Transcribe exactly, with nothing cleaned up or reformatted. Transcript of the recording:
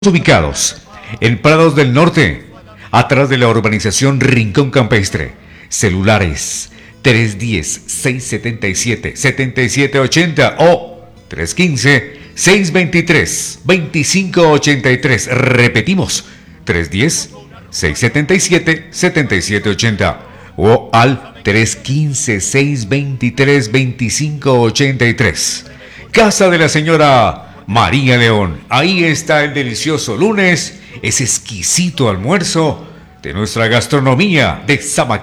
Ubicados en Prados del Norte, atrás de la urbanización Rincón Campestre. Celulares tres uno cero, seis siete siete, siete siete ocho cero o tres uno cinco, seis dos tres, dos cinco ocho tres. Repetimos, tres uno cero, seis siete siete, siete siete ocho cero o al tres uno cinco, seis dos tres, dos cinco ocho tres. Casa de la señora María León. Ahí está el delicioso lunes, ese exquisito almuerzo de nuestra gastronomía de Zamacá.